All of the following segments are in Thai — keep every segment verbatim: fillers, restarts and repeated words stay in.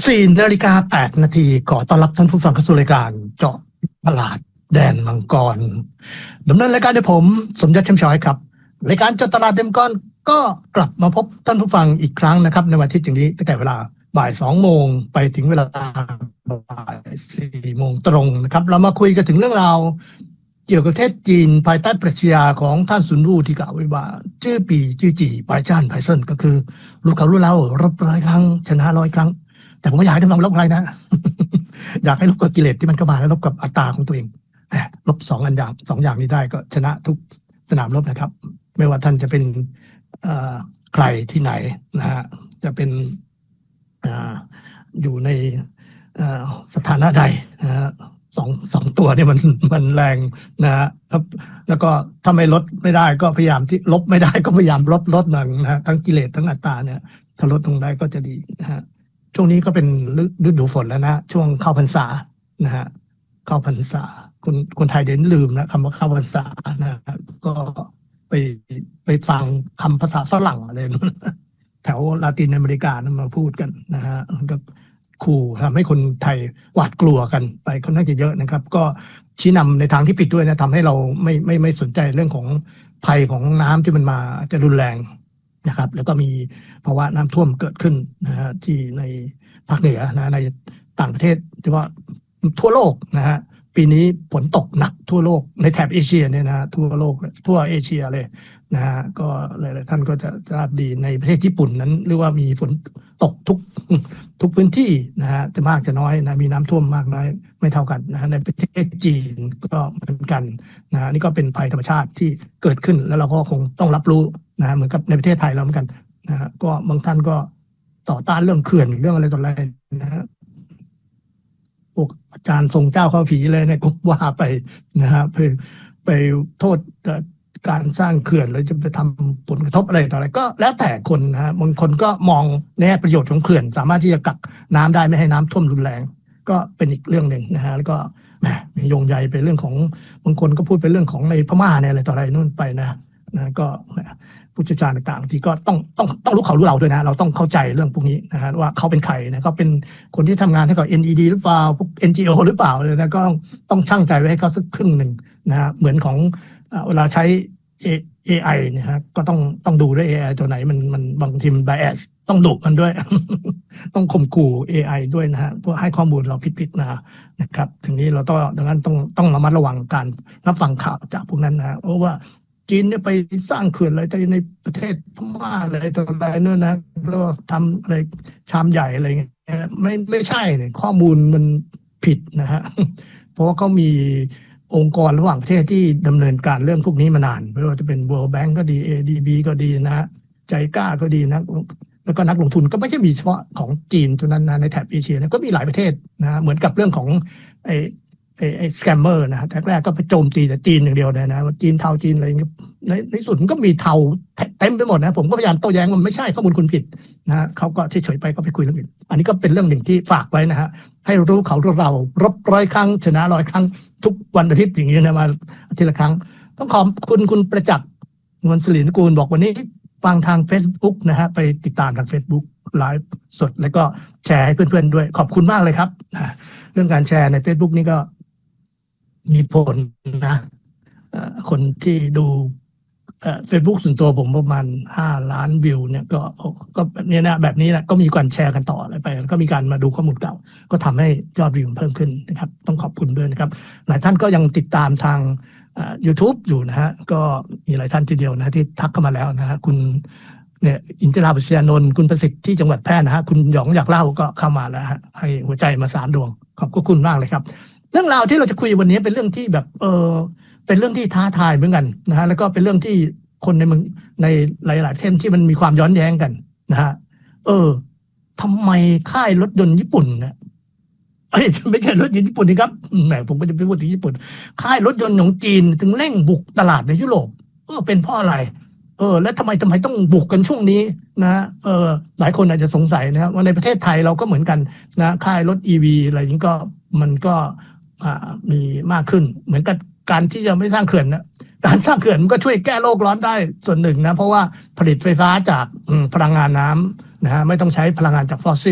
สี่นาฬิกาแปดนาทีขอต้อนรับท่านผู้ฟังเข้าสู่รายการเจาะตลาดแดนมังกรดำเนินรายการโดยผมสมยศ เข้มช้อยครับรายการเจาะตลาดแดนมังกรก็กลับมาพบท่านผู้ฟังอีกครั้งนะครับในวันอาทิตย์อย่างนี้ตั้งแต่เวลาบ่ายสองโมงไปถึงเวลาบ่ายสี่โมงตรงนะครับเรามาคุยกันถึงเรื่องราวเกี่ยวกับประเทศจีนภายใต้ปรัชญาของท่านซุนวู่ที่กล่าวไว้ว่าจื้อปีจื้อจี่ปายจ้านปายเซินก็คือรู้เขารู้เล่ารบร้อยครั้งชนะร้อยครั้งแต่ผมไม่อยากให้ท่านฟังลบอะไรนะ อยากให้ลบกับกิเลสที่มันเข้ามาแล้วลบกับอัตตาของตัวเองลบสองอันอย่างสองอย่างนี้ได้ก็ชนะทุกสนามรบนะครับไม่ว่าท่านจะเป็นใครที่ไหนนะฮะจะเป็น อ, อยู่ในสถานะใดนะฮะสองสองตัวนี่มันมันแรงนะครับแล้วก็ถ้าไม่ลดไม่ได้ก็พยายามที่ลบไม่ได้ก็พยายามลดลดหนึ่งนะทั้งกิเลสทั้งอัตตาเนี่ยถ้าลดลงได้ก็จะดีนะฮะช่วงนี้ก็เป็นฤดูฝนแล้วนะช่วงเข้าพรรษานะฮะเข้าพรรษาคนคนไทยเด่นลืมนะคำว่าเข้าพรรษานะก็ไปไปฟังคำภาษาฝรั่งอะไรแถวลาตินอเมริกามาพูดกันนะฮะก็ขู่ทำให้คนไทยหวาดกลัวกันไปค่อนข้างจะเยอะนะครับก็ชี้นำในทางที่ผิดด้วยนะทำให้เราไม่ไม่ไม่สนใจเรื่องของภัยของน้ำที่มันมาจะรุนแรงนะครับแล้วก็มีภาวะน้ำท่วมเกิดขึ้นนะฮะที่ในภาคเหนือนะในต่างประเทศที่ว่าทั่วโลกนะฮะปีนี้ฝนตกหนักทั่วโลกในแถบเอเชียเนี่ยนะทั่วโลกทั่วเอเชียเลยนะฮะก็หลายๆท่านก็จะทราบดีในประเทศญี่ปุ่นนั้นเรียกว่ามีฝนตกทุกทุกพื้นที่นะฮะจะมากจะน้อยนะมีน้ำท่วมมากน้อยไม่เท่ากันนะฮะในประเทศจีนก็เหมือนกันนะนี่ก็เป็นภัยธรรมชาติที่เกิดขึ้นแล้วเราก็คงต้องรับรู้นะเหมือนกับในประเทศไทยเราเหมือนกันนะฮะก็บางท่านก็ต่อต้านเรื่องเขื่อนเรื่องอะไรต่ออะไรนะฮะพวกอาจารย์ทรงเจ้าเข้าผีเลยเนี่ยก็ว่าไปนะฮะไปไปโทษการสร้างเขื่อนแล้วจะไปทำผลกระทบอะไรต่ออะไรก็แล้วแต่คนนะฮะบางคนก็มองแง่ประโยชน์ของเขื่อนสามารถที่จะกักน้ำได้ไม่ให้น้ำท่วมรุนแรงก็เป็นอีกเรื่องหนึ่งนะฮะแล้วก็แหมโยงใยไปเรื่องของบางคนก็พูดไปเรื่องของในพม่าเนี่ยอะไรต่ออะไรนู่นไปนะนะก็ผู้เชี่ยวชาญต่างๆที่ก็ต้องต้องต้องรู้เขารู้เราด้วยนะเราต้องเข้าใจเรื่องพวกนี้นะฮะว่าเขาเป็นใครนะเขาเป็นคนที่ทำงานให้กับ เอ็น อี ดี หรือเปล่าพวก เอ็น จี โอ หรือเปล่าเลยนะก็ต้องต้องชั่งใจไว้ให้เขาสักครึ่งหนึ่งนะฮะเหมือนของเวลาใช้ เอ ไอ เนี่ยฮะก็ต้องต้องดูด้วย เอ ไอ ตัวไหนมันมันบางทีมัน bias ต้องดุมันด้วย ต้องข่มขู่ เอ ไอ ด้วยนะฮะเพื่อให้ข้อมูลเราผิดๆนะนะครับถึงนี้เราต้องดังนั้นต้องต้องระมัดระวังการรับฟังข่าวจากพวกนั้นนะเพราะว่าจีนเนี่ยไปสร้างเขื่อนอะไรในประเทศพม่าอะไรต่ออะไรนู่นนะแล้วทำอะไรชามใหญ่อะไรเงี้ยไม่ไม่ใช่เนี่ยข้อมูลมันผิดนะฮะเพราะว่าเขามีองค์กรระหว่างประเทศที่ดำเนินการเรื่องพวกนี้มานานไม่ว่าจะเป็น World Bank ก็ดี เอ ดี บี ก็ดีนะฮะใจกล้าก็ดีนะแล้วก็นักลงทุนก็ไม่ใช่มีเฉพาะของจีนเท่านั้นนะในแถบเอเชียก็มีหลายประเทศนะเหมือนกับเรื่องของไอ้ไอ้ไอ้สแกมเมอร์นะฮะแรกๆก็ไปโจมตีแต่จีนอย่างเดียวนะนะจีนเทาจีนอะไรอย่างเงี้ยในในสุดมันก็มีเทาเต็มไปหมดนะผมก็พยายามโต้แย้งมันไม่ใช่ข้อมูลคุณผิดนะฮะเขาก็เฉยๆไปก็ไปคุยเรื่องอื่นอันนี้ก็เป็นเรื่องหนึ่งที่ฝากไว้นะฮะให้รู้เขารู้เรารบร้อยครั้งชนะร้อยครั้งทุกวันอาทิตย์อย่างนี้นะมาอาทิตย์ละครั้งต้องขอบคุณคุณประจักษ์นวลศิรินุกูลบอกวันนี้ฟังทาง Facebook นะฮะไปติดตามทาง Facebook ไลฟ์สดแล้วก็แชร์ให้เพื่อนๆด้วยขอบคุณมากเลยครับเรื่องการแชร์ใน Facebook นี่ก็มีผลนะคนที่ดูเฟซบุ๊กส่วนตัวผมประมาณห้าล้านวิวเนี่ยก็ก็เนี่ยนะแบบนี้แหละก็มีการแชร์กันต่ออะไรไปก็มีการมาดูข้อมูลเก่าก็ทำให้ยอดวิวเพิ่มขึ้นนะครับต้องขอบคุณด้วยนะครับหลายท่านก็ยังติดตามทาง YouTube อยู่นะฮะก็มีหลายท่านทีเดียวนะที่ทักเข้ามาแล้วนะฮะคุณเนี่ยอินทราบุษยานนท์คุณประสิทธิ์ที่จังหวัดแพร่นะฮะคุณหยองอยากเล่าก็เข้ามาแล้วฮะให้หัวใจมาสามดวงขอบคุณมากเลยครับเรื่องราวที่เราจะคุยวันนี้เป็นเรื่องที่แบบเออเป็นเรื่องที่ท้าทายเหมือนกันนะฮะแล้วก็เป็นเรื่องที่คนในเมืองในหลายๆประเทศที่มันมีความย้อนแย้งกันนะฮะเออทำไมค่ายรถยนต์ญี่ปุ่นเนี่ยเอ้ยไม่ใช่รถยนต์ญี่ปุ่นนี่ครับแหมผมก็จะไปพูดถึงญี่ปุ่นค่ายรถยนต์ของจีนถึงเร่งบุกตลาดในยุโรปเออเป็นเพราะอะไรเออแล้วทำไมทำไมต้องบุกกันช่วงนี้นะเออหลายคนอาจจะสงสัยนะครับว่าในประเทศไทยเราก็เหมือนกันนะค่ายรถ อี วี อะไรนี้ก็มันก็มีมากขึ้นเหมือนกับการที่จะไม่สร้างเขื่อนนะการสร้างเขื่อนมันก็ช่วยแก้โลกร้อนได้ส่วนหนึ่งนะเพราะว่าผลิตไฟฟ้าจากพลังงานน้ำนะฮะไม่ต้องใช้พลังงานจากฟอสซิล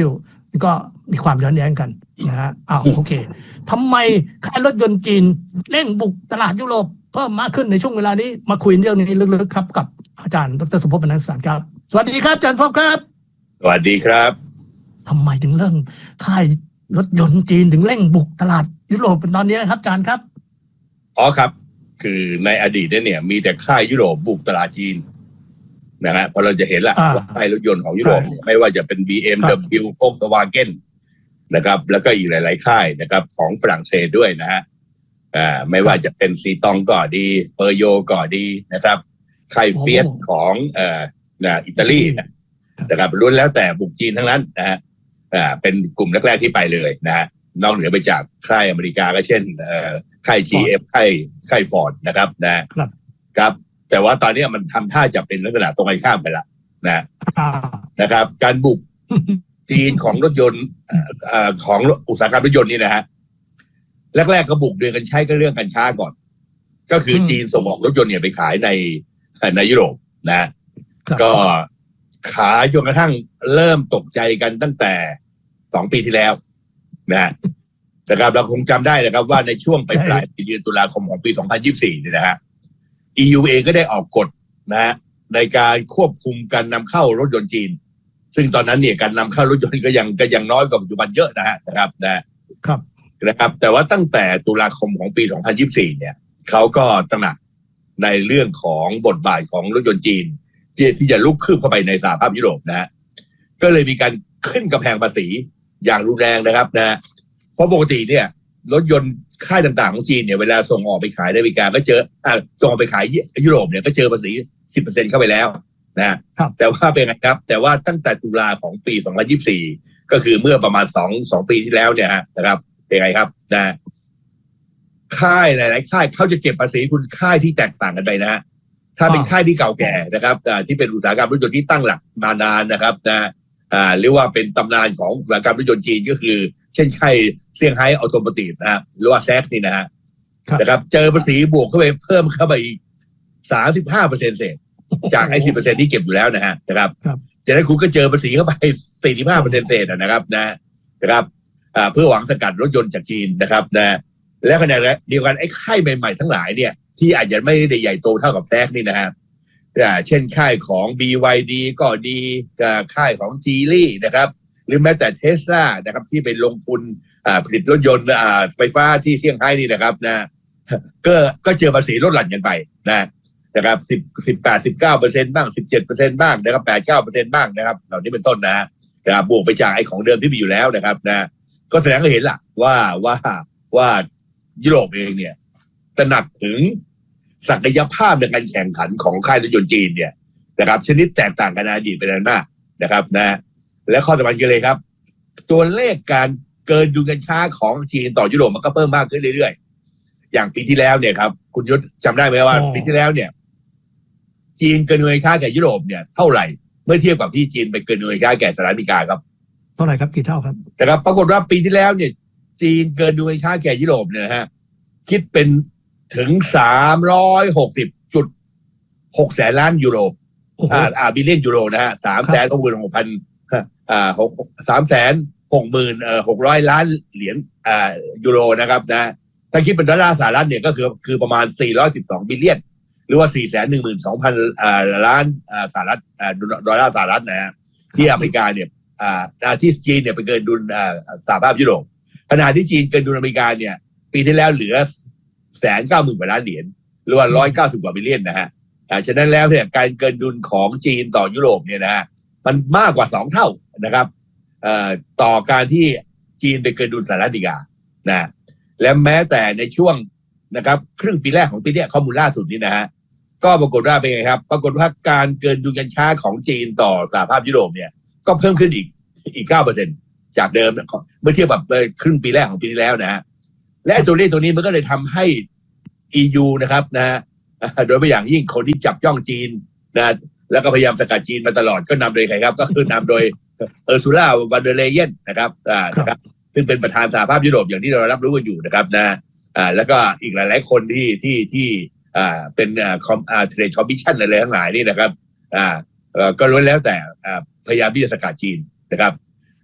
ก็มีความย้อนแย้งกันนะฮะอ้าวโอเคทำไมค่ายรถยนต์จีนเร่งบุกตลาดยุโรปเพิ่มมากขึ้นในช่วงเวลานี้มาคุยเรื่องนี้ลึกๆครับกับอาจารย์ดร.สมภพ บรรณสารครับสวัสดีครับอาจารย์พบครับสวัสดีครับทำไมถึงเรื่องค่ายรถยนต์จีนถึงเร่งบุกตลาดยุโรปเป็นตอนนี้นะครับอาจารย์ครับอ๋อครับคือในอดีตเนี่ยมีแต่ค่ายยุโรปบุกตลาดจีนนะฮะพอเราจะเห็นละว่าค่ายรถยนต์ของยุโรปไม่ว่าจะเป็น บี เอ็ม ดับเบิลยู Volkswagen นะครับแล้วก็อีกหลายๆค่ายนะครับของฝรั่งเศสด้วยนะฮะอ่าไม่ว่าจะเป็นซีตองก็ดีเปอร์โยก็ดีนะครับค่ายเฟียสของเอ่อนะอิตาลีนะครับล้วนแล้วแต่บุกจีนทั้งนั้นนะฮะอ่าเป็นกลุ่มแรกๆที่ไปเลยนะฮะนอกเหนือไปจากค่ายอเมริกาก็เช่นเอ่อค่าย จี เอฟ ค่ายค่ายฟอร์ดนะครับนะครับครับแต่ว่าตอนนี้มันทำท่าจะเป็นลักษณะตรงกันข้ามไปละนะนะครับการบุกจีนของรถยนต์ของอุตสาหกรรมรถยนต์นี่นะฮะแรกๆก็บุกโดยกันใช้ก็เรื่องกัญชาก่อนก็คือจีนส่งออกรถยนต์เนี่ยไปขายในในยุโรปนะก็ขายจนกระทั่งเริ่มตกใจกันตั้งแต่สองปีที่แล้วนะนะครับเราคงจำได้นะครับว่าในช่วงปลายปีเดือนตุลาคมของปีสองพันยี่สิบสี่เนี่ยนะฮะ อี ยู เองก็ได้ออกกฎนะฮะในการควบคุมการนำเข้ารถยนต์จีนซึ่งตอนนั้นเนี่ยการนำเข้ารถยนต์ก็ยังก็ยังน้อยกว่าปัจจุบันเยอะนะฮะนะครับนะครับนะครับแต่ว่าตั้งแต่ตุลาคมของปีสองพันยี่สิบสี่เนี่ยเขาก็ตระหนักในเรื่องของบทบาทของรถยนต์จีนที่จะลุกคืบเข้าไปในสหภาพยุโรปนะฮะก็เลยมีการขึ้นกำแพงภาษีอย่างรุนแรงนะครับนะเพราะปกติเนี่ยรถยนต์ค่ายต่างๆของจีนเนี่ยเวลาส่งออกไปขายในอเมริกาก็เจออ่าส่งออกไปขายยุโรปเนี่ยก็เจอภาษี สิบเปอร์เซ็นต์ เข้าไปแล้วนะแต่ว่าเป็นไงครับแต่ว่าตั้งแต่ตุลาของปีสองพันยี่สิบสี่ก็คือเมื่อประมาณ2 2ปีที่แล้วเนี่ยฮะนะครับเป็นไงครับนะค่ายหลายๆค่ายเขาจะเก็บภาษีคุณค่ายที่แตกต่างกันไปนะฮะถ้าเป็นค่ายที่เก่าแก่นะครับที่เป็นอุตสาหกรรมรถยนต์ที่ตั้งหลักมานานนะครับนะอ่าหรือว่าเป็นตำนานของอุตสาหกรรมรถยนต์จีนก็คือเช่นค่ายเซี่ยงไฮ้ออโตโมทีฟนะฮะหรือว่าแซกนี่นะฮะนะครับเจอภาษีบวกเข้าไปเพิ่มเข้าไปอีก สามสิบห้าเปอร์เซ็นต์ เศษจากไอ้ สิบเปอร์เซ็นต์ ที่เก็บอยู่แล้วนะฮะนะครับจากนั้นคุณก็เจอภาษีเข้าไป สี่สิบห้าเปอร์เซ็นต์ เศษนะครับนะนะครับอ่าเพื่อหวังสกัดรถยนต์จากจีนนะครับนะและขณะเดียวกันไอ้ค่ายใหม่ๆทั้งหลายเนี่ยที่อาจจะไม่ได้ใหญ่โตเท่ากับแซกนี่นะฮะเช่นค่ายของ บี วาย ดี ก็ดีค่ายของจีลี่นะครับหรือแม้แต่ Tesla นะครับที่เป็นลงทุนผลิตรถยนต์ไฟฟ้าที่เซี่ยงไฮ้นี่นะครับนะก็ก็เจอภาษีลดหลั่นกันไปนะนะครับสิบ สิบแปด สิบเก้าเปอร์เซ็นต์ บ้าง สิบเจ็ดเปอร์เซ็นต์ บ้างนะครับ แปด เก้าเปอร์เซ็นต์ บ้างนะครับเหล่านี้เป็นต้นนะนะครับบวกไปจากไอ้ของเดิมที่มีอยู่แล้วนะครับนะก็แสดงให้เห็นล่ะว่าว่าว่ายุโรปเองเนี่ยตระหนักถึงศักยภาพในการแข่งขันของค่ายรถยนต์จีนเนี่ยนะครับชนิดแตกต่างกันในอดีตเป็นอันมากนะครับนะและข้อสำคัญคือเลยครับตัวเลขการเกินดุลการค้าของจีนต่อยุโรปมันก็เพิ่มมากขึ้นเรื่อยๆอย่างปีที่แล้วเนี่ยครับคุณยศจำได้ไหมว่าปีที่แล้วเนี่ยจีนเกินดุลการค้าแก่ยุโรปเนี่ยเท่าไหร่เมื่อเทียบกับที่จีนไปเกินดุลการค้าแก่สหรัฐอเมริกาครับเท่าไหร่ครับกี่เท่าครับนะครับปรากฏว่าปีที่แล้วเนี่ยจีนเกินดุลการค้าแก่ยุโรปเนี่ยนะฮะคิดเป็นถึงสามร้อยหกสิบจุดหกแสนล้านยูโรอ่าอ่าบิลเลียนยูโรนะฮะสามแสนหกหมื่นหกพันอ่าหกสามแสนหกหมื่นเอ่อหกร้อยล้านเหรียญอ่ายูโรนะครับนะถ้าคิดเป็นดอลลาร์สหรัฐเนี่ยก็คือคือประมาณสี่ร้อยสิบสองบิลเลียนหรือว่าสี่แสนหนึ่งหมื่นสองพันอ่าล้านอ่าสหรัฐอ่าดอลลาร์สหรัฐนะฮะที่อเมริกาเนี่ยอ่าที่จีนเนี่ยไปเกินดุลอ่าสหภาพยุโรปขณะที่จีนเกินดุลอเมริกาเนี่ยปีที่แล้วเหลือแสนเก้าหมื่นกว่าล้านเหรียญหรือว่าร้อยเก้าสิบกว่าบิลเลียนนะฮะอ่าฉะนั้นแล้วเนี่ยการเกินดุลของจีนต่อยุโรปเนี่ยนะฮะมันมากกว่าสองเท่านะครับเอ่อต่อการที่จีนไปเกินดุลสหรัฐอเมริกานะและแม้แต่ในช่วงนะครับครึ่งปีแรกของปีนี้ข้อมูลล่าสุดนี้นะฮะก็ปรากฏว่าเป็นไงครับปรากฏว่าการเกินดุลการค้าของจีนต่อสหภาพยุโรปเนี่ยก็เพิ่มขึ้นอีกอีก เก้าเปอร์เซ็นต์ จากเดิมเมื่อเทียบกับครึ่งปีแรกของปีที่แล้วนะฮะและตัวเลขตัวนี้มันก็เลยทำให้ อี ยู นะครับนะฮะโดยเฉพาะอย่างยิ่งคนที่จับจ้องจีนนะแล้วก็พยายามสกัดจีนมาตลอดก็นำโดยใครครับก็คือนำโดยเออร์ซูล่าวานเดอร์เลเยนนะครับอ่านะครับซึ่งเป็นประธานสหภาพยุโรปอย่างที่เรารับรู้กันอยู่นะครับนะอ่าแล้วก็อีกหลายๆคนที่ที่ที่อ่าเป็นอ่าคอมอ่าเทรดคอมมิชชั่นอะไรทั้งหลายนี่นะครับอ่าเอ่อก็ล้วนแล้วแต่อ่าพยายามที่จะสกัดจีนนะครับ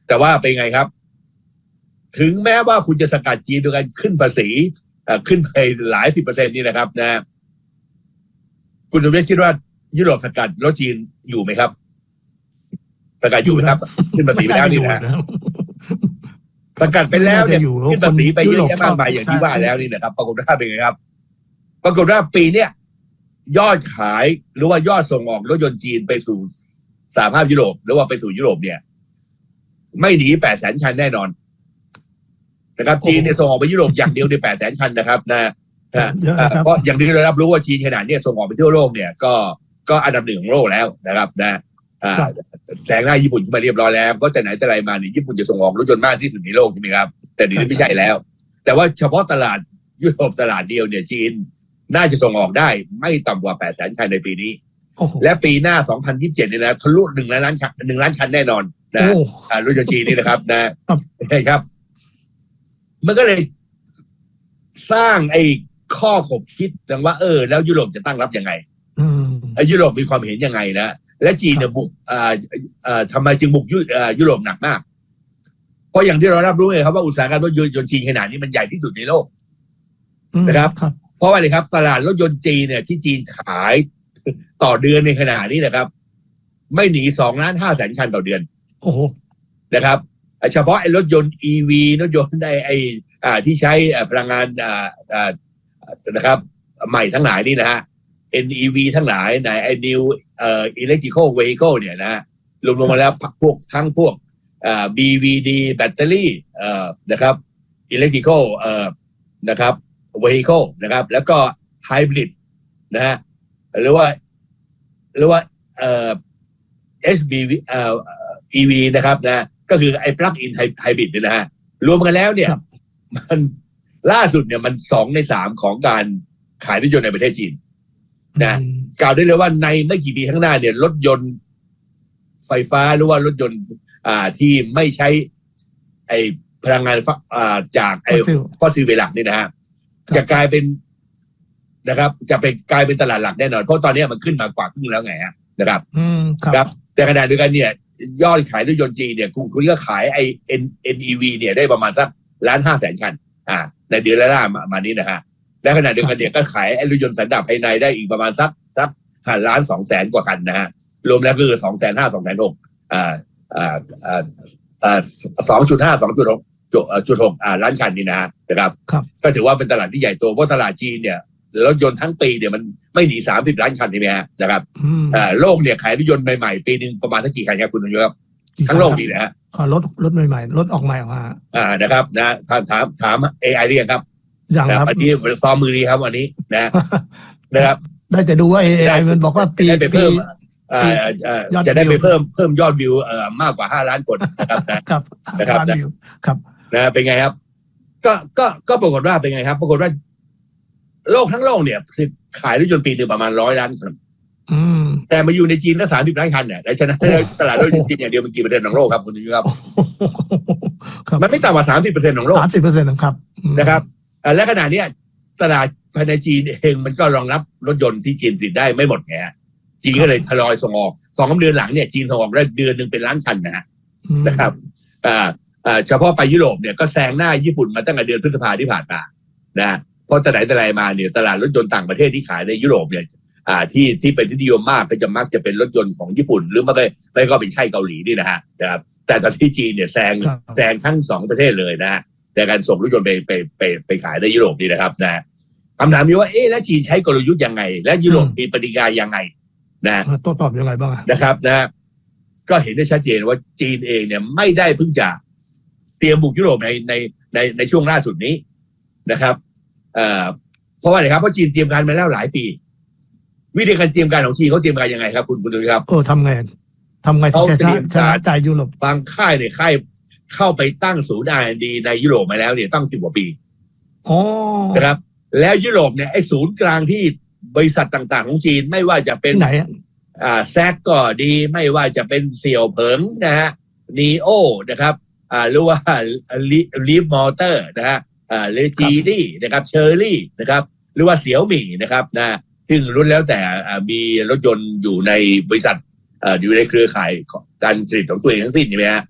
แต่ว่าเป็นไงครับถึงแม้ว่าคุณจะสกัดจีนโดยการขึ้นภาษีขึ้นไปหลายสิบเปอร์เซ็นต์นี่นะครับนะคุณจะคิดว่ายุโรปสกัดแล้วจีนอยู่ไหมครับสกัดอยู่ไหมครับขึ้นภาษีไปแล้วนี่นะสกัดไปแล้วเนี่ยขึ้นภาษีไปเยอะแยะมากมายอย่างที่ว่าแล้วนี่นะครับปรากฏว่าเป็นไงครับปรากฏว่าปีเนี้ยยอดขายหรือว่ายอดส่งออกรถยนต์จีนไปสู่สหภาพยุโรปหรือว่าไปสู่ยุโรปเนี่ยไม่หนีแปดแสนคันแน่นอนนะครับจีนเนี่ยส่งออกไปยุโรปอย่างเดียวในแปดแสนคันนะครับนะเพราะอย่างที่เรารับรู้ว่าจีนขนาดนี้ส่งออกไปทั่วโลกเนี่ยก็ก็อันดับหนึ่งของโลกแล้วนะครับนะแซงหน้าญี่ปุ่นขึ้นมาเรียบร้อยแล้วก็แต่ไหนแต่ไรมาเนี่ยญี่ปุ่นจะส่งออกรถยนต์มากที่สุดในโลกใช่ไหมครับแต่เดี๋ยวนี้ไม่ใช่แล้วแต่ว่าเฉพาะตลาดยุโรปตลาดเดียวเนี่ยจีนน่าจะส่งออกได้ไม่ต่ำกว่าแปดแสนคันในปีนี้และปีหน้าสองพันยี่สิบเจ็ดเนี่ยนะทะลุหนึ่งล้านคันหนึ่งล้านคันแน่นอนนะรถยนต์จีนนี่นะครับนะครับมันก็เลยสร้างไอ้ข้อขบคิดดังว่าเออแล้วยุโรปจะตั้งรับยังไงไอ้ยุโรปมีความเห็นยังไงนะและจีนเนี่ยบุกอ่าอ่าทำไมจึงบุกยุอ่ายุโรปหนักมากเพราะอย่างที่เรารับรู้เลยครับว่าอุตสาหกรรมรถยนต์จีนขนาดนี้มันใหญ่ที่สุดในโลกนะครับเพราะว่าอะไรครับตลาดรถยนต์จีนเนี่ยที่จีนขายต่อเดือนในขนาดนี้นะครับไม่หนีสองล้านห้าแสนคันต่อเดือนโอ้โหนะครับเฉพาะไอ้รถยนต์ อี วี รถยนต์ไอ้ไอ้อ่าที่ใช้พลังงานอ่าอ่านะครับใหม่ทั้งหลายนี่นะฮะ เอ็น อี วี ทั้งหลายในไอ้ New เอ่อ Electrical Vehicle เนี่ยนะรวมๆมาแล้วพวกทั้งพวกอ่า บี วี ดี แบตเตอรี่เอ่อนะครับ Electrical เอ่อนะครับ Vehicle นะครับแล้วก็ Hybrid นะฮะหรือว่าหรือว่าเอ่อ เอส บี วี เอ่อ อี วี นะครับนะก็คือไอ้ Plug-in Hybrid เนี่ยนะฮะรวมกันแล้วเนี่ยมันล่าสุดเนี่ยมันสองในสามของการขายรถยนต์ในประเทศจีนนะกล่าวได้เลยว่าในไม่กี่ปีข้างหน้าเนี่ยรถยนต์ไฟฟ้าหรือว่ารถยนต์อ่าที่ไม่ใช้ไอ้พลังงานอ่าจากไอ้ฟอสซิลเป็นหลักนี่นะฮะจะกลายเป็นนะครับจะเป็นกลายเป็นตลาดหลักแน่นอนเพราะตอนนี้มันขึ้นมากว่าครึ่งแล้วไงฮะนะครับครับแต่ขณะเดียวกันเนี่ยยอดขายรถยนต์จีนเนี่ยคุณคุณก็ขายไอ้ เอ็น เอ็น อี วี เนี่ยได้ประมาณสักล้านห้าแสนคันอ่าในเดือนละล่ามานี้นะฮะและขณะเดียวกันเนี่ยก็ขายไอ้รถยนต์สันดาปภายในได้อีกประมาณสักสักห้าล้านสองแสนกว่าคันนะฮะรวมแล้วคือสองแสนห้าสองแสนหกอ่าอ่าอ่าอ่าสองจุดห้าสองจุดหกจุดหกอ่าล้านคันนี่นะนะครับก็ถือว่าเป็นตลาดที่ใหญ่โตเพราะตลาดจีนเนี่ยรถยนต์ทั้งปีเนี่ยมันไม่หนีสามสิบล้านคันใช่ไหมฮะนะครับอ่าโลกเนี่ยขายรถยนต์ใหม่ๆปีนึงประมาณสักกี่คันครับคุณนุ้ยครับทั้งโลกนี่นะฮะรถรถใหม่ๆรถออกใหม่ออกมาอ่านะครับนะถามถามถาม เอ ไอ เรียกครับอย่างครับอันนี้ซ้อมมือดีครับวันนี้นะนะครับได้แต่ดูว่า เอ ไอ มันบอกว่าปีไปเพิ่มอ่าจะได้ไปเพิ่มเพิ่มยอดวิวเอ่อมากกว่าห้าล้านคนนะครับนะครับนะครับครับนะเป็นไงครับก็ก็ก็ปรากฏว่าเป็นไงครับปรากฏว่าโลกทั้งโลกเนี่ยคือขายรถยนต์ปีนึงประมาณร้อยล้านคันแต่มาอยู่ในจีนก็สามสิบล้านคันเนี่ยและฉะนั้นตลาดรถยนต์จีนอย่างเดียวมันกี่เปอร์เซ็นต์ของโลกครับคุณดูครับมันไม่ต่ำกว่าสามสิบเปอร์เซ็นต์ของโลกสามสิบเปอร์เซ็นต์ครับนะครับและขณะนี้ตลาดภายในจีนเองมันก็รองรับรถยนต์ที่จีนผลิตได้ไม่หมดไงจีนก็เลยทยอยส่งออกสองเดือนหลังเนี่ยจีนส่งออกได้เดือนนึงเป็นล้านคันนะฮะนะครับอ่าอ่าเฉพาะไปยุโรปเนี่ยก็แซงหน้าญี่ปุ่นมาตั้งแต่เดือนพฤษภาที่ผ่านมานะเพราะแต่ไหนแต่ไรมาเนี่ยตลาดรถยนต์ต่างประเทศที่ขายในยุโรปเนี่ยอ่าที่ที่เป็นที่นิยมมากก็จะมักจะเป็นรถยนต์ของญี่ปุ่นหรือไม่ก็ไม่ก็เป็นใช่เกาหลีนี่นะฮะนะครับแต่ตอนที่จีนเนี่ยแซงแซงทั้งสองประเทศเลยนะฮะในการส่งรถยนต์ไปไปไปไปขายในยุโรปนี่นะครับนะคำถามนี้ว่าเอ๊ะแล้วจีนใช้กลยุทธ์ยังไงและยุโรปมีปฏิกิริยายังไงนะต้องตอบยังไงบ้างนะครับนะก็เห็นได้ชัดเจนว่าจีนเองเนี่ยไม่ได้เพิ่งจะเตรียมบุกยุโรปในในในในช่วงล่าสุดนี้นะครับเอ่อเพราะว่าอะไรครับเพราะจีนเตรียมการมาแล้วหลายปีวิธีการเตรียมการของจีนเขาเตรียมการยังไงครับคุณคุณดูครับเออทำไงทำไงเขาเตรียมการจ่ายยุโรปบางค่ายเนี่ยค่ายเข้าไปตั้งศูนย์ อาร์ แอนด์ ดี ในยุโรปมาแล้วเนี่ยตั้งสิบกว่าปีอ๋อนะครับแล้วยุโรปเนี่ยไอ้ศูนย์กลางที่บริษัทต่างๆของจีนไม่ว่าจะเป็นไหนอ่าแซกก็ดีไม่ว่าจะเป็นเสี่ยวเผิงนะฮะนีโอนะครับอ่าหรือว่าลีฟมอเตอร์นะฮะอ่าหรือจีดี้นะครับเชอร์รี่นะครับหรือว่าเสี่ยวหมี่นะครับนะซึ่งรุ่นแล้วแต่มีรถยนต์อยู่ในบริษัทอยู่ในเครือข่ายการผลิตของตัวเองทั้งสิ้นใช่ไหมฮะ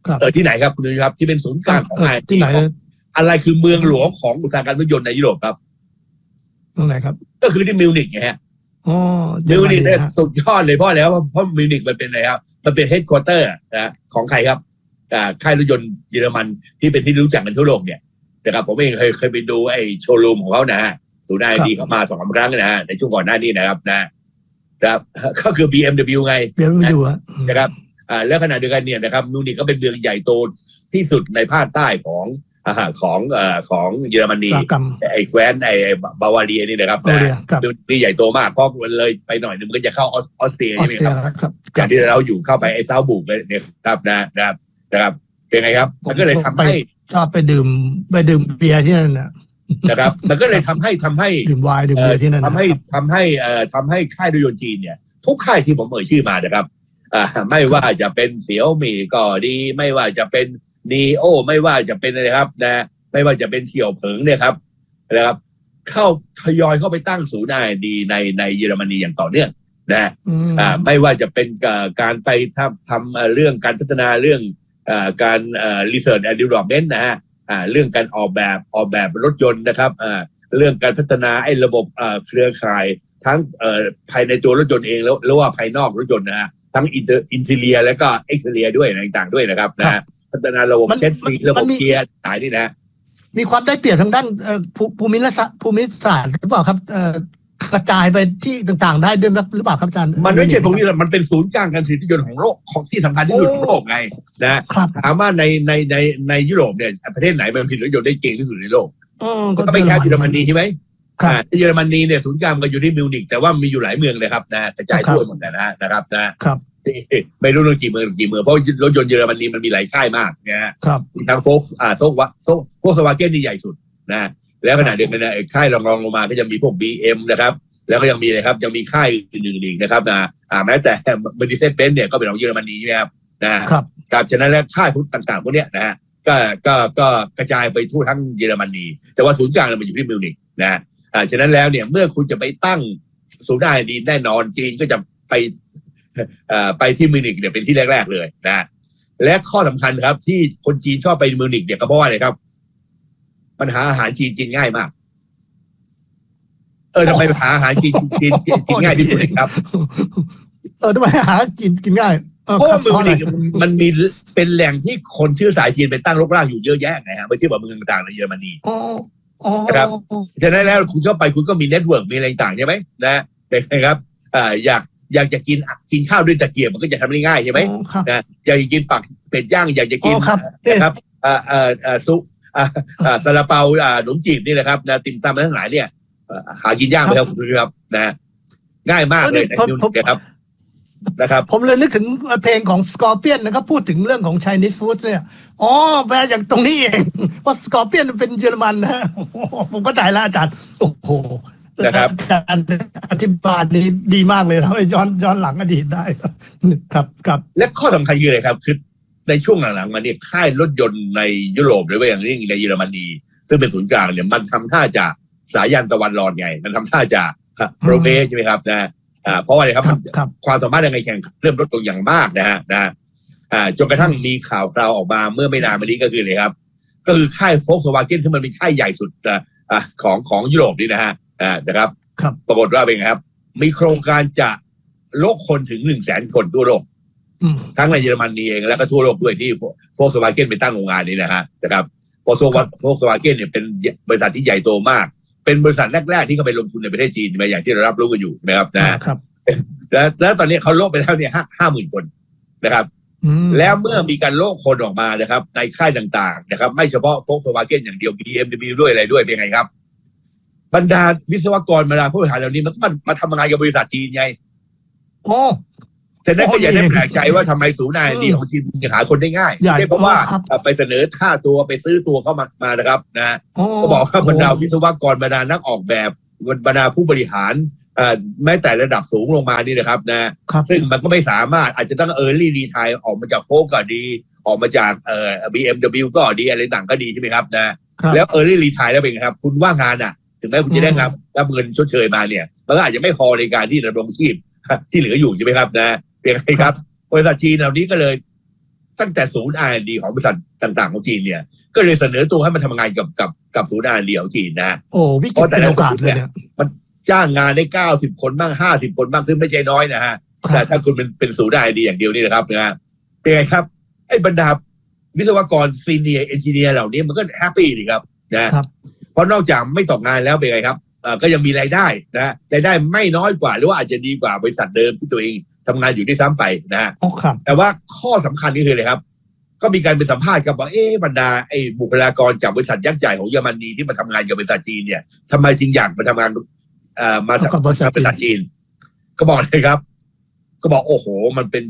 ครับเออที่ไหนครับคุณครับที่เป็นศูนย์กลางของไอที่ไหนอะไรคือเมืองหลวงของอุตสาหกรรมรถยนต์ในยุโรปครับตรงไหนครับก็คือที่มิวนิกไงฮะอ๋อมิวนิกเนี่ยสุดยอดเลยเพราะอะไรเพราะเพราะมิวนิกมันเป็นอะไรครับมันเป็นเฮดควอเตอร์นะของใครครับอ่าค่ายรถยนต์เยอรมันที่เป็นที่รู้จักกันทั่วโลกเนี่ยนะครับผมเองเคยเคยไปดูไอ้โชว์รูมของเขานะฮะศูนย์ไอดีเขามาสองครั้งนะฮะในช่วงก่อนหน้านี้นะครับนะครับก็คือ บี เอ็ม ดับเบิลยู ไงบี เอ็ม ดับเบิลยูนะครับอ่าแล้วขณะเดียวกันเนี่ยนะครับมิวนิกก็เป็นเมืองใหญ่โตที่สุดในภาคใต้ของอ่าของเอ่อของเยอรมนีไอ้แคว้นไอ้บาวาเรียนี่นะครับนะนี่ใหญ่โตมากเพราะมันเลยไปหน่อยนึงมันก็จะเข้าออสเตรียใช่ไหมครับอย่างที่เราอยู่เข้าไปไอ้ซาวบุกเลยเนี่ยครับนะนะครับนะครับเป็นไงครับมันก็เลยทำให้ชอบไปดื่มไปดื่มเบียร์ที่นั่นนะนะครับมันก็เลยทำให้ทำให้ดื่มไวน์ดื่มเบียร์ที่นั่นทำให้ทำให้เอ่อทำให้ค่ายรถยนต์จีนเนี่ยทุกค่ายที่ผมเอ่ยชื่อมานะครับอ่าไม่ว่าจะเป็นเสี่ยวมี่ก็ดีไม่ว่าจะเป็นนีโอไม่ว่าจะเป็นอะไรครับนะไม่ว่าจะเป็นเที่ยวเผิงเนี่ยครับนะครับเข้าทยอยเข้าไปตั้งศูนย์ อาร์ แอนด์ ดี ในในเยอรมนีอย่างต่อเนื่องนะอ่าไม่ว่าจะเป็นการไปทำทำเรื่องการพัฒนาเรื่องอ่าการอ่า research and development นะฮะอ่าเรื่องการออกแบบออกแบบรถยนต์นะครับอ่าเรื่องการพัฒนาไอ้ระบบอ่าเครือข่ายทั้งเอ่อภายในตัวรถยนต์เองแล้วหรือว่าภายนอกรถยนต์นะฮะทั้งอินเตอร์อินเทเรียแล้วก็เอ็กซ์เทเรียด้วยต่างๆด้วยนะครับนะพัฒนาระบบเชสซีระบบเกียร์ต่างนี่นะมีความได้เปรียบทางด้านภูมิศาสตร์ภูมิศาสตร์หรือเปล่าครับกระจายไปที่ต่างๆได้ด้วยหรือเปล่าครับอาจารย์มันไม่ใช่ตรงนี้แหละมันเป็นศูนย์กลางการผลิตรถยนต์ของโลกของที่สำคัญที่สุดของโลกไงนะถามว่าในในในในยุโรปเนี่ยประเทศไหนมันผลิตรถยนต์ได้เก่งที่สุดในโลกก็ไม่แค่เยอรมนีใช่ไหมเยอรมนีเนี่ยศูนย์กลางก็อยู่ที่มิวนิกแต่ว่ามีอยู่หลายเมืองเลยครับนะกระจายทั่วหมดนะนะครับนะครับไม่รู้กี่เมืองกี่เมืองเพราะรถยนต์เยอรมนีมันมีหลายค่ายมากนะฮะทั้งโฟล์อ่าโฟล์วะโฟล์โฟล์สวาเก้นนี่ใหญ่สุดนะแล้วขณะเดียวกันนะค่ายรองๆลงมาก็จะมีพวก บี เอ็ม นะครับแล้วก็ยังมีเลยครับยังมีค่ายอื่นๆอีกนะครับนะอ่าแม้แต่ Mercedes-Benz เนี่ยก็เป็นของเยอรมนีใช่ไหมครับนะครับครับฉะนั้นแล้วค่ายพวกต่างๆพวกเนี้ยนะฮะก็ก็ก็กระจายไปทั่วทั้งเยอรมนีแต่ว่าศูนย์กลางมันอยู่ที่มิวนิกนะอ่าฉะนั้นแล้วเนี่ยเมื่อคุณจะไปตั้งศูนย์ อาร์ แอนด์ ดีแน่นอนจีนก็จะไปอ่าไปที่มิวนิกเนี่ยเป็นที่แรกๆเลยนะและข้อสำคัญครับที่คนจีนชอบไปมิวนิกเนี่ยก็เพราะว่าอะไรครับปัญหาอาหารจีนกินง่ายมากเออทำไมหาอาหารกินกินกินง่ายที่สุดครับเออทำไมหากินกินง่ายเพราะว่าเมืองนี้มันมีเป็นแหล่งที่คนเชื้อสายจีนไปตั้งรกรากอยู่เยอะแยะไงฮะไม่ใช่ว่าเมืองต่างในเยอรมนีนะครับฉะนั้นแล้วคุณเข้าไปคุณก็มีเน็ตเวิร์กมีอะไรต่างใช่ไหมนะนะครับอ่าอยากอยากจะกินกินข้าวด้วยตะเกียบมันก็จะทำได้ง่ายใช่ไหมนะอยากจะกินปักเป็ดย่างอยากจะกินนะครับอ่าอ่าอ่าซุอ่าอ่าซาลาเปาอ่าขนมจีบนี่แหละครับนะติ่มซำทั้งหลายเนี่ยหากินยากไหมครับคุณครับนะง่ายมากเลยนะครับนะครับผมเลยนึกถึงเพลงของ Scorpion นะครับพูดถึงเรื่องของ Chinese food เนี่ยอ๋อแปลจากตรงนี้เองเพราะ Scorpion เป็นเยอรมันนะผมก็ใจแล้วอาจารย์โอ้โหนะครับการอธิบายนี้ดีมากเลยเราย้อนย้อนหลังอดีตได้ครับครับและข้อสำคัญคืออะไรครับคือในช่วงหลังๆมาเนี่ยค่ายรถยนต์ในยุโรปหรือว่าอย่างยิ่งในเยอรมนีซึ่งเป็นศูนย์กลางเนี่ยมันทำท่าจะสายันตะวันรอนไงมันทำท่าจะโปรเบสใช่ไหมครับนะอ่าเพราะว่าอะไรครับความสามารถในการแข่งเริ่มลดลงอย่างมากนะฮะนะอ่าจนกระทั่งมีข่าวคราวออกมาเมื่อไม่นานมานี้ก็คือเลยครับก็คือค่ายโฟล์คสวาเก้นที่มันเป็นค่ายใหญ่สุดอ่าของของยุโรปนี่นะฮะอ่านะครับปรากฏว่าเป็นไงครับมีโครงการจะโลกคนถึงหนึ่งแสนคนทั่วโลกทั้งในเยอรมนีเองแล้วก็ทั่วโลกด้วยที่โฟล์คสวาเก้นไปตั้งโรงงานนี้นะฮะนะครับโฟล์คสวาเก้นเนี่ยเป็นบริษัทที่ใหญ่โตมากเป็นบริษัทแรกๆที่เขาไปลงทุนในประเทศจีนมาอย่างที่เรารับรู้กันอยู่นะครับนะครับแล้วแล้วตอนนี้เขาโลกไปแล้วเนี่ยห้าห้าหมื่นคนนะครับแล้วเมื่อมีการโลกคนออกมานะครับในค่ายต่างๆนะครับไม่เฉพาะโฟล์คสวาเก้นอย่างเดียว บี เอ็ม ดับเบิลยู ด้วยอะไรด้วยเป็นไงครับบรรดาวิศวกรบรรดาผู้บริหารเหล่านี้มันมามาทำงานกับบริษัทจีนไงโอ้แต่นั่นก็อย่าได้แปลกใจว่าทำไมศูนย์ อาร์ แอนด์ ดี ของจีนจะหาคนได้ง่ายไม่ใช่เพราะว่าไปเสนอค่าตัวไปซื้อตัวเข้ามามานะครับนะก็บอกว่าบรรดาวิศวกรบรรดานักออกแบบบรรดาผู้บริหารแม้แต่ระดับสูงลงมานี่นะครับนะซึ่งมันก็ไม่สามารถอาจจะต้องเออร์ลี่รีไทร์ออกมาจากโฟล์ก็ดีออกมาจากเอ่อ บี เอ็ม ดับเบิลยู ก็ดีอะไรต่างก็ดีใช่ไหมครับนะแล้วเออร์ลี่รีไทร์แล้วเป็นครับคุณว่างงานอ่ะถึงแม้คุณจะได้รับรับเงินชดเชยมาเนี่ยมันก็อาจจะไม่พอในการที่ดำรงชีพที่เหลืออยู่ใช่ไหมครับนะเป็นไงครับบริษัทจีนเหล่านี้ก็เลยตั้งแต่ศูนย์ อาร์ แอนด์ ดี ของบริษัทต่างๆของจีนเนี่ยก็เลยเสนอตัวให้มาทำงานกับกับกับศูนย์ อาร์ แอนด์ ดี ของจีนนะโอ้วิกฤตเป็นโอกาสเลยเนี่ยมันจ้างงานได้เก้าสิบคนบ้างห้าสิบคนบ้างซึ่งไม่ใช่น้อยนะฮะแต่ถ้าคุณเป็นเป็นศูนย์ อาร์ แอนด์ ดี อย่างเดียวนี่นะครับนะเป็นไงครับไอ้บรรดาวิศวกรซีเนียร์เอนจิเนียร์เหล่านี้มันก็แฮปปี้ดีครับนะเพราะนอกจากไม่ตกงานแล้วเป็นไงครับก็ยังมีรายได้นะรายได้ไม่น้อยกว่าหรือว่าอาจจะดีกว่าบริษัทเดิมที่ตัวเองทำงานอยู่ด้วยซ้ำไปนะฮะแต่ว่าข้อสำคัญนี่คืออะไรครับก็มีการเป็นสัมภาษณ์กับว่าเอ๊ะบรรดาไอ้บุคลากรจากบริษัทยักษ์ใหญ่ของเยอรมนีที่มาทำงานกับบริษัทจีนเนี่ยทำไมจึงอยากมาทำงานเอ่อมาจากบริษัทจีนก็บอกเลยครับก็บอกโอ้โหมันเป็น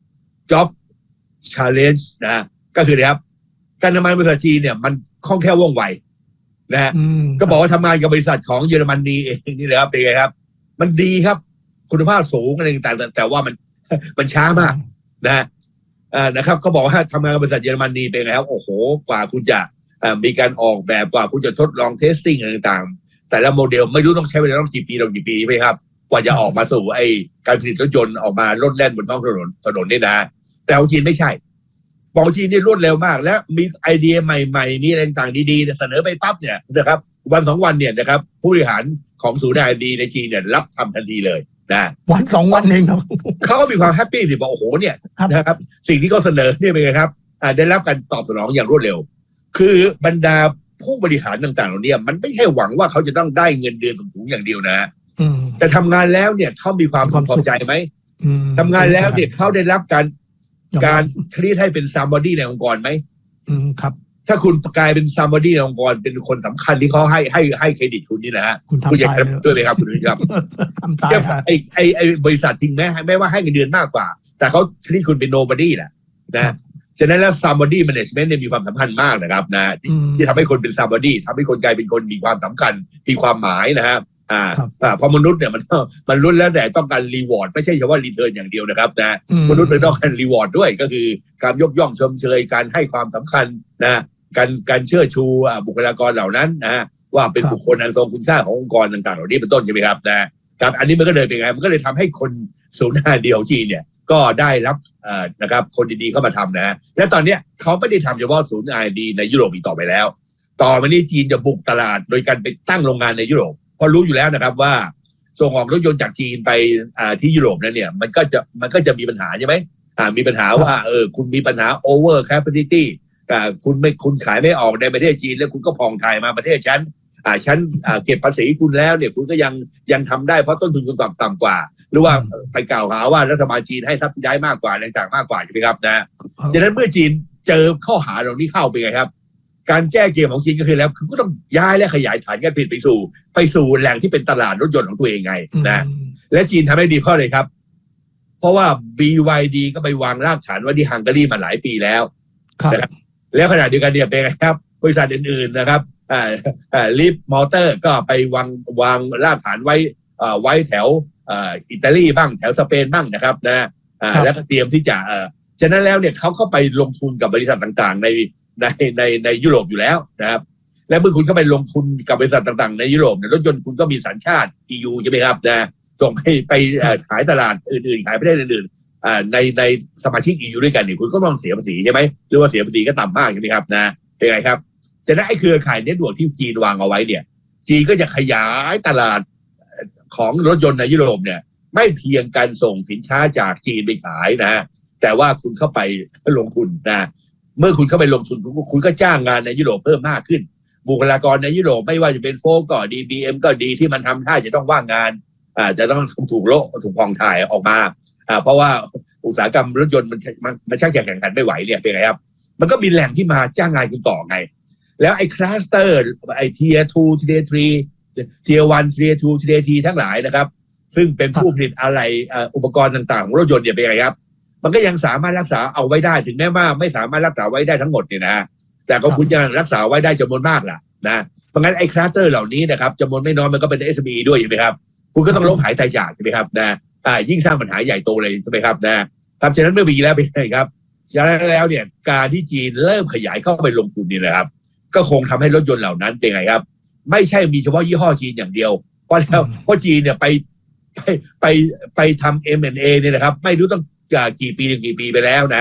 job challenge นะก็คือนะครับการทำงานบริษัทจีนเนี่ยมันคล่องแคล่วว่องไวนะฮะก็บอกว่าทำงานกับบริษัทของเยอรมนีเองนี่แหละครับเป็นไงครับมันดีครับคุณภาพสูงอะไรต่างๆแต่ว่ามันมันช้ามากนะฮะนะครับก็บอกว่าทำงานกับบริษัทเยอรมนีเป็นไงครับโอ้โหกว่าคุณจะมีการออกแบบกว่าคุณจะทดลองเทสติ้งอะไรต่างๆแต่ละโมเดลไม่รู้ต้องใช้เวลาต้องกี่ปีต้องกี่ปีไหมครับกว่าจะออกมาสู่ไอ้การผลิตรถยนต์ออกมาลดแล่นบนท้องถนนถนนนี่นะแต่ของจีนไม่ใช่ของจีนนี่รวดเร็วมากและมีไอเดียใหม่ๆมีอะไรต่างๆดีๆเสนอไปปั๊บเนี่ยนะครับวันสองวันเนี่ยนะครับผู้บริหารของศูนย์ อาร์ แอนด์ ดี ในจีนเนี่ยรับทำทันทีเลยนะวันสองวันเองครับเขาก็มีความแฮปปี้สิบอกโอ้โหเนี่ยนะครับสิ่งที่เขาเสนอเนี่ยเป็นไงครับได้รับการตอบสนองอย่างรวดเร็วคือบรรดาผู้บริหารต่างๆเหล่านี้มันไม่ใช่หวังว่าเขาจะต้องได้เงินเดือนสูงๆอย่างเดียวนะแต่ทำงานแล้วเนี่ยเขามีความพอใจไหมทำงานแล้วเนี่ยเขาได้รับการการทรีตให้เป็นซัมบอดี้ในองค์กรไหมครับถ้าคุณกลายเป็นซัมบอดี้ในองค์กรเป็นคนสำคัญที่เขาให้ให้ให้เครดิตคุณนี่นะฮะคุณอยากด้วยไหมครับคุณครับทำตายไอ้ไอ้ไอ้บริษัทจริงไหมไม่ว่าให้เงินเดือนมากกว่าแต่เขาทรีตคุณเป็นโนบอดี้แหละนะฉะนั้นแล้วซัมบอดี้แมเนจเมนต์เนี่ยมีความสำคัญมากนะครับนะที่ทำให้คนเป็นซัมบอดี้ทำให้คนกลายเป็นคนมีความสำคัญมีความหมายนะฮะอ่าอ่าพอมนุษย์เนี่ยมันมันรุนแล้วแต่ต้องการรีวอร์ดไม่ใช่เฉพาะรีเทิร์นอย่างเดียวนะครับนะมนุษย์มันต้องการรีวอร์ดด้วยก็คือการยกย่องชมเชยการให้ความสำคัญนะการการเชิดชูบุคลากรเหล่านั้นนะว่าเป็นบุคคลอันทรงคุณค่าขององค์กรต่างๆเหล่านี้เป็นต้นใช่ไหมครับนะครับอันนี้มันก็เลยเป็นไงมันก็เลยทำให้คนศูนย์ อาร์ แอนด์ ดี ของจีนเนี่ยก็ได้รับนะครับคนดีๆเข้ามาทำนะและตอนนี้เขาไม่ได้ทำเฉพาะศูนย์ อาร์ แอนด์ ดี ในยุโรปอีกต่อไปแล้วต่อมานี้จีนจะบุกตลาดโดยการไปตั้งโรงงานในยุโรปเพราะรู้อยู่แล้วนะครับว่าส่งออกรถยนต์จากจีนไปที่ยุโรปนั้นเนี่ยมันก็จะมันก็จะมีปัญหาใช่ไหมมีปัญหาว่าเออคุณมีปัญหา over capacityคุณไม่คุณขายไม่ออกในประเทศจีนแล้วคุณก็พองถ่ายมาประเทศฉันอ่าฉันอ่าเก็บภาษีคุณแล้วเนี่ยคุณก็ยังยังทำได้เพราะต้นทุนคุณต่ำต่ำกว่าหรือว่าไปกล่าวหาว่ารัฐบาลจีนให้ซับซิไดมากกว่าอะไรต่างมากกว่าใช่ไหมครับนะฉะนั้นเมื่อจีนเจอข้อหาเหล่านี้เข้าไปไงครับการแก้เกมของจีนก็คือแล้วคือก็ต้องย้ายและขยายฐานการผลิตไปสู่ไปสู่แหล่งที่เป็นตลาดรถยนต์ของตัวเองไงนะและจีนทำได้ดีเพราะอะไรครับเพราะว่า บี วาย ดี ก็ไปวางรากฐานไว้ที่ฮังการีมาหลายปีแล้วนะครับแล้วขณะเดียวกันเนี่ยเป็นไงครับบริษัทอื่นๆนะครับอ่าอ่าลิฟมอเตอร์ก็ไปวางวางรากฐานไว้อ่าไว้แถวอ่าอิตาลีบ้างแถวสเปนบ้างนะครับนะอ่าแล้วก็เตรียมที่จะเอ่อฉะนั้นแล้วเนี่ยเขาเข้าไปลงทุนกับบริษัทต่างๆในในในในยุโรปอยู่แล้วนะครับและเมื่อคุณเข้าไปลงทุนกับบริษัทต่างๆในยุโรปเนี่ยรถยนต์คุณก็มีสัญชาติ อี ยู ใช่ไหมครับนะส่งไปไปขายตลาดอื่นๆขายประเทศอื่นๆในในสมาชิก อี ยู ด้วยกันเนี่ยคุณก็ต้องเสียภาษีใช่ไหมหรือว่าเสียภาษีก็ต่ำมากใช่ไหมครับนะเป็นไงครับฉะนั้นไอ้เครือข่ายเน็ตเวิร์กที่จีนวางเอาไว้เนี่ยจีนก็จะขยายตลาดของรถยนต์ในยุโรปเนี่ยไม่เพียงการส่งสินค้าจากจีนไปขายนะแต่ว่าคุณเข้าไปลงทุนนะเมื่อคุณเข้าไปลงทุนคุณก็จ้างงานในยุโรปเพิ่มมากขึ้นบุคลากรในยุโรปไม่ว่าจะเป็นโฟก็ดี บี เอ็ม ก็ดีที่มันทำท่าจะต้องว่างงานอ่าจะต้องถูกโลถูกพองถ่ายออกมาอ่าเพราะว่าอุตสาหกรรมรถยนต์มันมันมันชักจะแข่งขันไม่ไหวเนี่ยเป็นไงครับมันก็มีแหล่งที่มาจ้างงานคุณต่อไงแล้วไอ้คลัสเตอร์ไอ้เทียร์ทูเทียร์ทรีเทียร์วันเทียร์ทูเทียร์ทีทั้งหลายนะครับซึ่งเป็นผู้ผลิตอะไรอุปกรณ์ต่างๆของรถยนต์เนี่ยเป็นไงครับมันก็ยังสามารถรักษาเอาไว้ได้ถึงแม้ว่าไม่สามารถรักษาไว้ได้ทั้งหมดเนี่ยนะแต่ก็คุณยังรักษาไว้ได้จำนวนมากล่ะนะเพราะงั้นไอ้คลัสเตอร์เหล่านี้นะครับจำนวนไม่น้อยมันก็เป็น เอส เอ็ม อี ด้วยใช่ไหมครับคุณก็ต้องล้มหายตายจากใช่ไหมครับนะอ่ายิ่งสร้างปัญหาใหญ่โตเลยใช่ไหมครับนะครับฉะนั้นเมื่อปีแล้วเป็นไงครับฉะนั้นแล้วเนี่ยการที่จีนเริ่มขยายเข้าไปลงทุนนี่นะครับก็คงทำให้รถยนต์เหล่านั้นเป็นไงครับไม่ใช่มีเฉพาะยี่ห้อจีนอย่างเดียวเพราะแล้วเพราะจีนเนี่ยไปไปไปไปทำ เอ็ม แอนด์ เอ เนี่ยนะครับไม่รู้ต้องกี่ปีกี่ปีไปแล้วนะ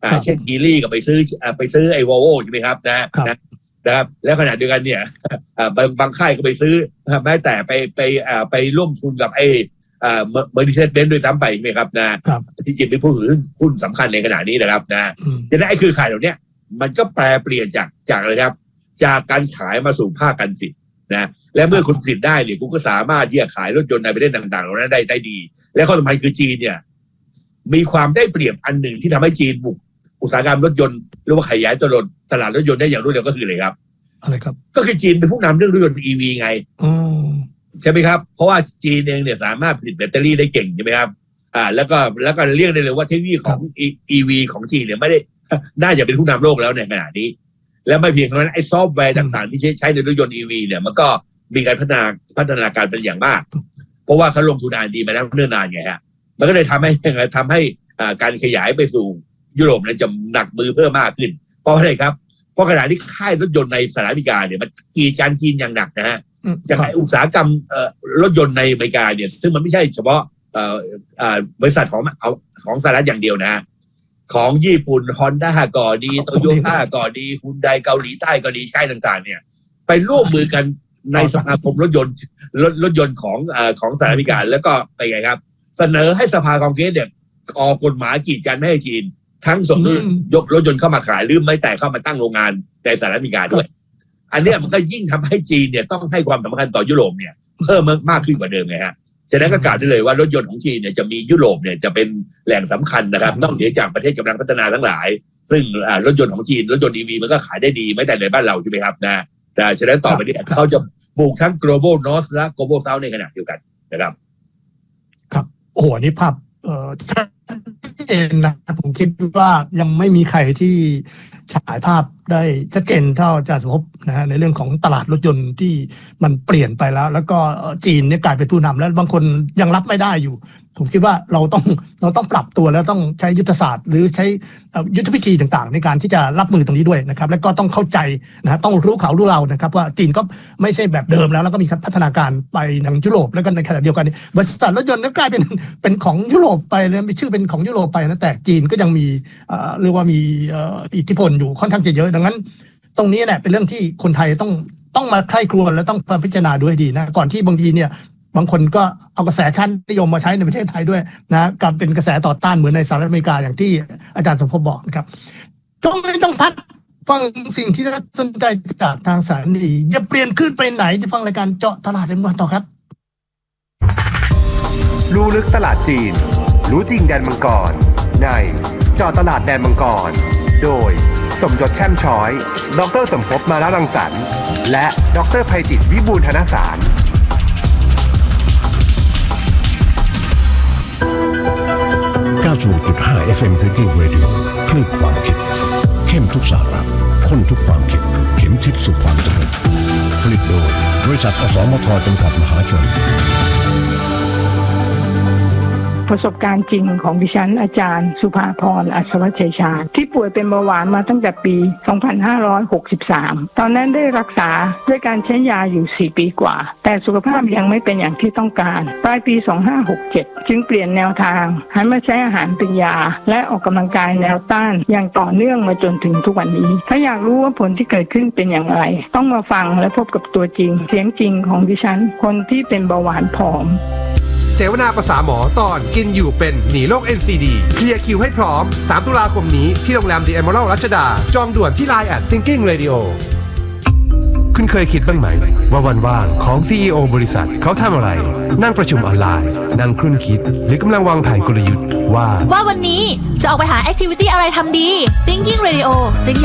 อ่าเช่นกีรี่ก็ไปซื้อไปซื้อไอ้วอลโว่ใช่ไหมครับนะนะครับแล้วขณะเดียวกันเนี่ยบางบางค่ายก็ไปซื้อแม้แต่ไปไปอ่าไปร่วมทุนกับไอ้อ่าเมอร์ดิเซสเบนซ์ด้วยซ้ำไปใช่ไหมครับนะที่จริงเป็นผู้ถือหุ้นสำคัญในขณะนี้นะครับนะดังนั้นไอ้คือขายเหล่านี้มันก็แปลเปลี่ยนจากจากอะไรครับจากการขายมาสู่ภาคการผลิตนะและเมื่อคุณผลิตได้เนี่ยคุณก็สามารถที่จะขายรถยนต์ในประเทศต่างๆเหล่านั้นได้ได้ดีและข้อสำคัญคือจีนเนี่ยมีความได้เปรียบอันหนึ่งที่ทำให้จีนบุกอุตสาหกรรมรถยนต์หรือว่าขยายตลาดตลาดรถยนต์ได้อย่างรวดเร็วก็คืออะไรครับอะไรครับก็คือจีนเป็นผู้นำเรื่องรถยนต์ อี วี ไงใช่ไหมครับเพราะว่าจีนเองเนี่ยสามารถผลิตแบตเตอรี่ได้เก่งใช่ไหมครับอ่าแล้วก็แล้วก็เรียกได้เลยว่าเทคโนโลยีของ อี วี ของจีนเนี่ยไม่ได้น่าจะเป็นผู้นำโลกแล้วในขณะนี้แล้วไม่เพียงเท่านั้นไอ้ซอฟต์แวร์ต่างๆที่ใช้ใช้ในรถยนต์ อี วี เนี่ยมันก็มีการพัฒนาพัฒนาการเป็นอย่างมากเพราะว่าเขาลงทุนนานดีมาแล้วเนิ่นนานไงฮะมันก็เลยทำให้ทำให้อ่าการขยายไปสู่ยุโรปนั้นจะหนักมือเพิ่มมากขึ้นเพราะอะไรครับเพราะขณะที่ค่ายรถยนต์ในสหรัฐอเมริกาเนี่ยมันกีดการจีนอย่างหนักนะฮะอย่างอุตสาหกรรมรถยนต์ในอเมริกาเนี่ยซึ่งมันไม่ใช่เฉพาะบริษัทของของสหรัฐอย่างเดียวนะของญี่ปุ่น Honda ก็ดีโตโยต้าก็ดีฮุนไดเกาหลีใต้ก็ดีค่ายต่างๆเนี่ยไปร่วมมือกันในสมาคมรถยนต์รถรถยนต์ของของสหรัฐอเมริกาแล้วก็ไปไงครับเสนอให้สภาคองเกรสเนี่ยออกกฎหมายกีดกันไม่ให้จีนทั้งส่งยกรถยนต์เข้ามาขายหรือไม่แต่เข้ามาตั้งโรงงานในสหรัฐอเมริกาด้วยอันนี้มันก็ยิ่งทำให้จีนเนี่ยต้องให้ความสำคัญต่อยุโรปเนี่ยเพิ่มมากขึ้นกว่าเดิมไงฮะฉะนั้นก็กล่าวได้เลยว่ารถยนต์ของจีนเนี่ยจะมียุโรปเนี่ยจะเป็นแหล่งสำคัญนะครับนอกเหนือจากประเทศกำลังพัฒนาทั้งหลายซึ่งรถยนต์ของจีนรถยนต์ อี วี มันก็ขายได้ดีไม่แต่ในบ้านเราใช่ไหมครับนะแต่ฉะนั้นต่อไปนี้เขาจะบุกทั้ง global north และ global south ในขณะเดียวกันนะครับครับโอ้โหนี่ภาพเอ่อชัดเจนนะผมคิดว่ายังไม่มีใครที่ฉายภาพได้ชัดเจนเท่าอาจารย์สมภพนะฮะในเรื่องของตลาดรถยนต์ที่มันเปลี่ยนไปแล้วแล้วก็จีนเนี่ยกลายเป็นผู้นำแล้วบางคนยังรับไม่ได้อยู่ผมคิดว่าเราต้องเราต้องปรับตัวแล้วต้องใช้ยุทธศาสตร์หรือใช้ยุทธวิธีต่างๆในการที่จะรับมือตรงนี้ด้วยนะครับแล้วก็ต้องเข้าใจนะต้องรู้เขารู้เรานะครับว่าจีนก็ไม่ใช่แบบเดิมแล้วแล้วก็มีพัฒนาการไปทางยุโรปแล้วก็ในขณะเดียวกันบริษัทรถยนต์ก็กลายเป็นเป็นของยุโรปไปเลยมีชื่อเป็นของยุโรปไปนะแต่จีนก็ยังมีเรียกว่ามีอิทธิพลอยู่ค่อนข้างจะเยอะดังนั้นตรงนี้เนี่ยเป็นเรื่องที่คนไทยต้องต้องมาใคร่ครวญและต้องพิจารณาด้วยดีนะก่อนที่บางทีเนี่ยบางคนก็เอากระแสชั้นนิยมมาใช้ในประเทศไทยด้วยนะการเป็นกระแสต่อต้านเหมือนในสหรัฐอเมริกาอย่างที่อาจารย์สมภพบอกนะครับต้องไม่ต้องพักฟังสิ่งที่น่าสนใจจากทางสารดีอย่าเปลี่ยนขึ้นไปไหนที่ฟังรายการเจาะตลาดเดมอนต่อครับรู้ลึกตลาดจีนรู้จริงแดนมังกรในเจาะตลาดแดนมังกรโดยสมยศแช่มช้อยดรสมภพมาลารังสรรค์และดรไพจิตรวิบูลย์ธนสารเก้าสิบหกจุดห้า เอฟ เอ็ม Thinking Radio คลื่นความคิดเข้มทุกสาระข้นทุกความคิดเข็มทิศสู่ความสำเร็จผลิตโดยบริษัทอสมทจำกัดมหาชนประสบการณ์จริงของดิฉันอาจารย์สุภาพรอัศวชัยชาญที่ป่วยเป็นเบาหวานมาตั้งแต่ปี สองพันห้าร้อยหกสิบสาม ตอนนั้นได้รักษาด้วยการใช้ยาอยู่ สี่ ปีกว่าแต่สุขภาพยังไม่เป็นอย่างที่ต้องการปลายปี สองพันห้าร้อยหกสิบเจ็ด จึงเปลี่ยนแนวทางหันมาใช้อาหารเป็นยาและออกกำลังกายแนวต้านอย่างต่อเนื่องมาจนถึงทุกวันนี้ถ้าอยากรู้ว่าผลที่เกิดขึ้นเป็นอย่างไรต้องมาฟังและพบกับตัวจริงเสียงจริงของดิฉันคนที่เป็นเบาหวานผอมเสวนาภาษาหมอตอนกินอยู่เป็นหนีโรค เอ็น ซี ดี เคลียร์คิวให้พร้อมสามตุลาคมนี้ที่โรงแรม The Emerald รัชดาจองด่วนที่ ไลน์ แอท Thinking Radio คุณเคยคิดบ้างไหมว่าวันว่างของ ซี อี โอ บริษัทเขาทำอะไรนั่งประชุมออนไลน์นั่งครุ่นคิดหรือกำลังวางแผนกลยุทธ์ว่าว่าวันนี้จะออกไปหาแอคทิวิตี้อะไรทำดี Thinking Radio จึง